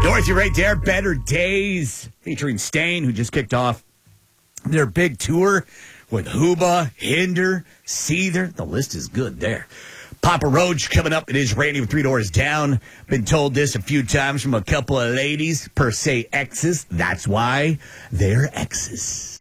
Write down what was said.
Dorothy right there, Better Days, featuring Stain, who just kicked off their big tour with Huba, Hinder, Seether. The list is good there. Papa Roach coming up. It is Randy with 3 Doors Down. Been told this a few times from a couple of ladies, per se exes. That's why they're exes.